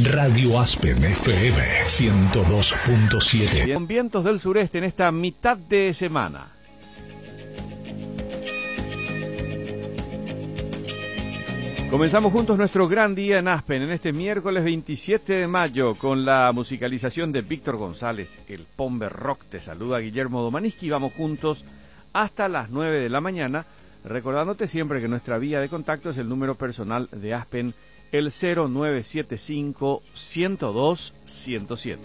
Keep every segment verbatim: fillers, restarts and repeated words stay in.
Radio Aspen F M ciento dos punto siete. Con vientos del sureste en esta mitad de semana. Comenzamos juntos nuestro gran día en Aspen en este miércoles veintisiete de mayo con la musicalización de Víctor González, el Pombe Rock. Te saluda Guillermo Domaniski y vamos juntos hasta las nueve de la mañana, recordándote siempre que nuestra vía de contacto es el número personal de Aspen, el cero nueve siete cinco, uno cero dos, uno cero siete.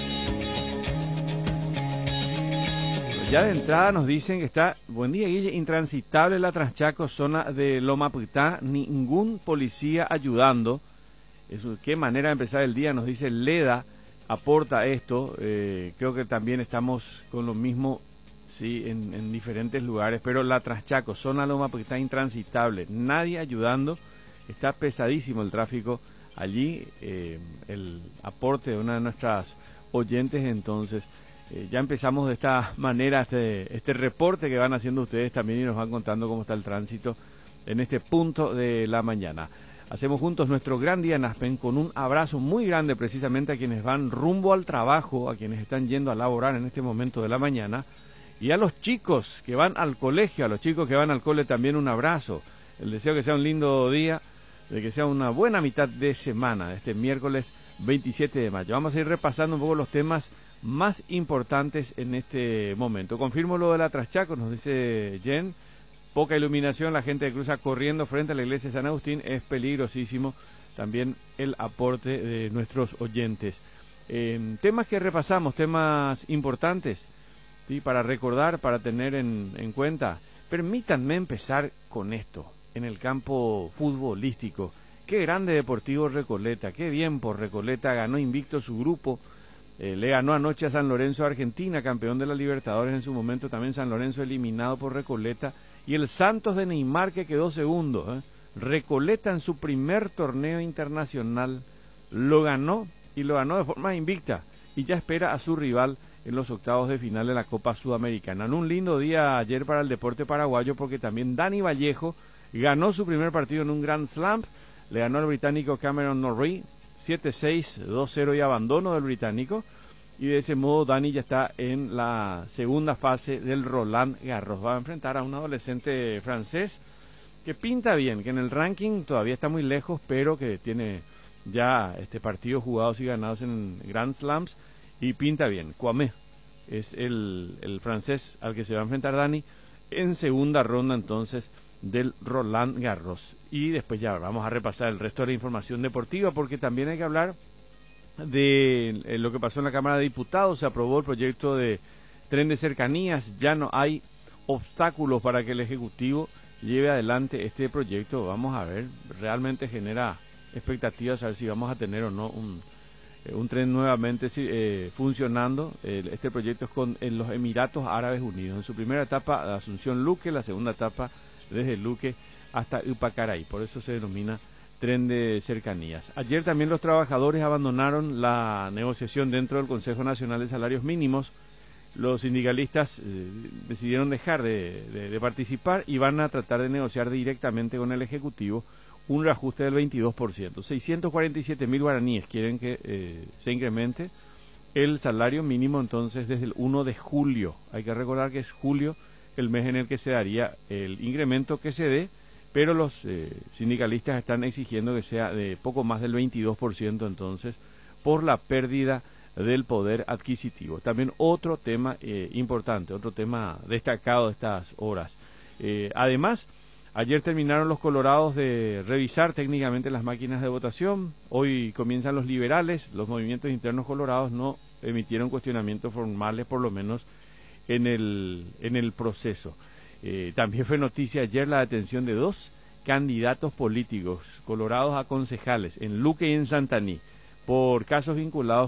Ya de entrada nos dicen que está, buen día Guille, intransitable la Transchaco, zona de Loma Putá, ningún policía ayudando. Eso, qué manera de empezar el día, nos dice Leda, aporta esto. Eh, creo que también estamos con lo mismo, sí, en, en diferentes lugares, pero la Transchaco, zona Loma Putá, intransitable, nadie ayudando, está pesadísimo el tráfico allí. Eh, el aporte de una de nuestras oyentes, entonces... Eh, ya empezamos de esta manera este, este reporte que van haciendo ustedes también y nos van contando cómo está el tránsito en este punto de la mañana. Hacemos juntos nuestro gran día en Aspen con un abrazo muy grande precisamente a quienes van rumbo al trabajo, a quienes están yendo a laborar en este momento de la mañana y a los chicos que van al colegio, a los chicos que van al cole también un abrazo. El deseo que sea un lindo día, de que sea una buena mitad de semana, este miércoles veintisiete de mayo. Vamos a ir repasando un poco los temas más importantes en este momento. Confirmo lo de la Transchaco, nos dice Jen, poca iluminación, la gente que cruza corriendo frente a la iglesia de San Agustín, es peligrosísimo. También el aporte de nuestros oyentes. Eh, temas que repasamos, temas importantes, ¿sí? Para recordar, para tener en, en cuenta. Permítanme empezar con esto, en el campo futbolístico. Qué grande Deportivo Recoleta, qué bien por Recoleta, ganó invicto su grupo. Eh, le ganó anoche a San Lorenzo Argentina, campeón de la Libertadores en su momento, también San Lorenzo eliminado por Recoleta, y el Santos de Neymar que quedó segundo. ¿eh? Recoleta en su primer torneo internacional lo ganó, y lo ganó de forma invicta, y ya espera a su rival en los octavos de final de la Copa Sudamericana. En un lindo día ayer para el deporte paraguayo, porque también Dani Vallejo ganó su primer partido en un Grand Slam, le ganó al británico Cameron Norrie, siete seis, dos cero y abandono del británico, y de ese modo Dani ya está en la segunda fase del Roland Garros. Va a enfrentar a un adolescente francés que pinta bien, que en el ranking todavía está muy lejos, pero que tiene ya este partidos jugados y ganados en Grand Slams y pinta bien. Kwame es el, el francés al que se va a enfrentar Dani en segunda ronda entonces del Roland Garros. Y después ya vamos a repasar el resto de la información deportiva, porque también hay que hablar de eh, lo que pasó en la Cámara de Diputados. Se aprobó el proyecto de tren de cercanías, ya no hay obstáculos para que el Ejecutivo lleve adelante este proyecto. Vamos a ver, realmente genera expectativas a ver si vamos a tener o no un, eh, un tren nuevamente eh, funcionando. Eh, este proyecto es con en los Emiratos Árabes Unidos. En su primera etapa Asunción Luque, la segunda etapa desde Luque hasta Upacaraí, por eso se denomina tren de cercanías. Ayer también los trabajadores abandonaron la negociación dentro del Consejo Nacional de Salarios Mínimos. Los sindicalistas eh, decidieron dejar de, de, de participar y van a tratar de negociar directamente con el Ejecutivo un reajuste del veintidós por ciento. seiscientos cuarenta y siete mil guaraníes quieren que eh, se incremente el salario mínimo entonces desde el uno de julio. Hay que recordar que es julio el mes en el que se daría el incremento que se dé, pero los eh, sindicalistas están exigiendo que sea de poco más del veintidós por ciento entonces, por la pérdida del poder adquisitivo. También otro tema eh, importante, otro tema destacado de estas horas. Eh, además, ayer terminaron los colorados de revisar técnicamente las máquinas de votación, hoy comienzan los liberales, los movimientos internos colorados no emitieron cuestionamientos formales, por lo menos en el, en el proceso. Eh, también fue noticia ayer la detención de dos candidatos políticos colorados a concejales en Luque y en Santaní por casos vinculados